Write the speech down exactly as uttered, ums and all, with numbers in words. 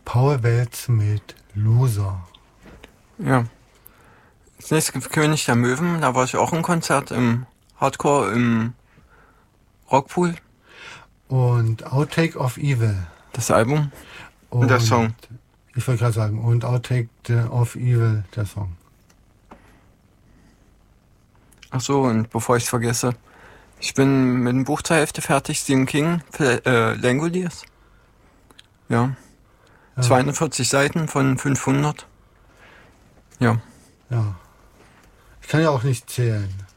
Paul Welz mit Loser. Ja. Das nächste gibt König der Möwen. Da war ich auch im Konzert im Hardcore im Rockpool. Und Outtake of Evil. Das Album. Und, Und der Song. Ich wollte gerade sagen, und Outtake of Evil, der Song. Ach so, und bevor ich es vergesse, ich bin mit dem Buch zur Hälfte fertig, Stephen King, für, äh, Langoliers. Ja. ja. zweiundvierzig Seiten von fünfhundert. Ja. Ja. Ich kann ja auch nicht zählen.